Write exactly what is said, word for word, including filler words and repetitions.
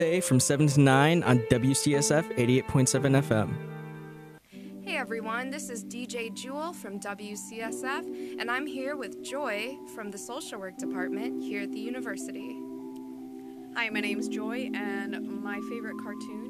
Day from seven to nine on W C S F eighty-eight point seven F M. Hey everyone, this is D J Jewel from W C S F, and I'm here with Joy from the Social Work Department here at the university. Hi, my name's Joy, and my favorite cartoon